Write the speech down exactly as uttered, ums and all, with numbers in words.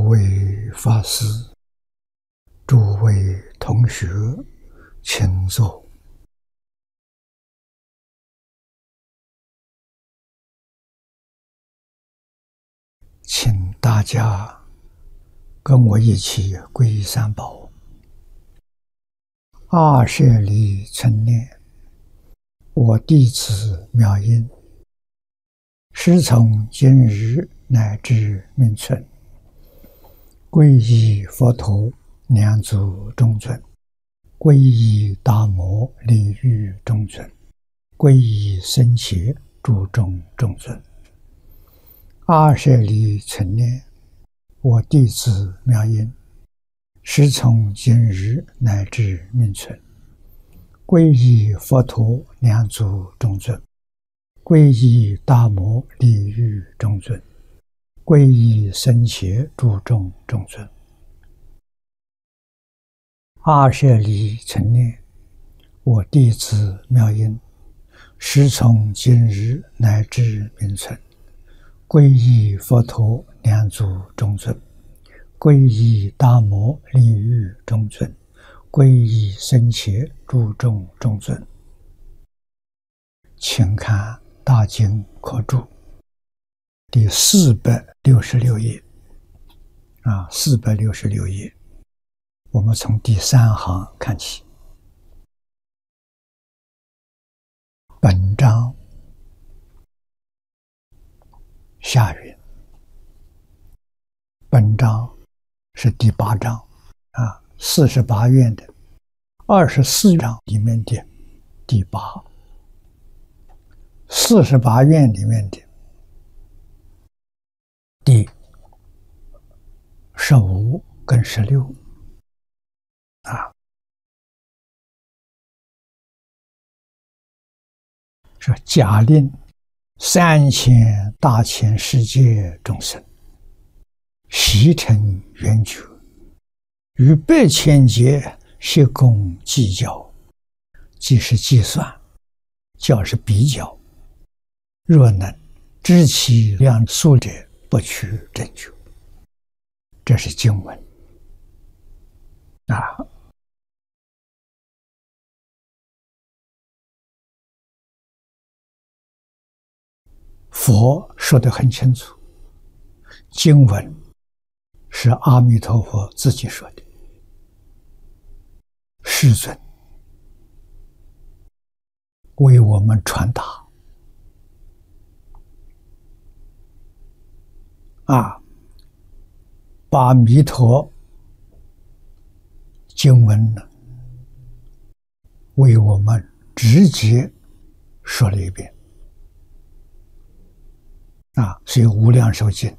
位法师、诸位同学，请坐。请大家跟我一起皈依三宝。二舍利成念，我弟子妙音，师从今日乃至命存，皈依佛陀两足中尊，皈依大摩利欲中尊，皈依僧伽诸众中尊。二舍利成念，我弟子妙音，师从今日乃至命存，皈依佛陀两足中尊，皈依大摩利欲中尊，皈依僧伽诸众中尊。二舍利成念，我弟子妙音，师从今日乃至命存，皈依佛陀两足中尊，皈依大摩利欲中尊，皈依僧伽诸众中尊。请看大经科注第四百六十六页啊，四百六十六页，我们从第三行看起。本章下云，本章是第八章啊，四十八愿的二十四章里面的第八，四十八愿里面的第十五跟十六啊，说假令三千大千世界众生悉成圆觉，于百千劫悉共计较，即是计算，较是比较。若能知其量数者，不取正觉。这是经文啊。佛说得很清楚，经文是阿弥陀佛自己说的，世尊为我们传达啊，把弥陀经文呢为我们直接说了一遍啊，所以无量寿经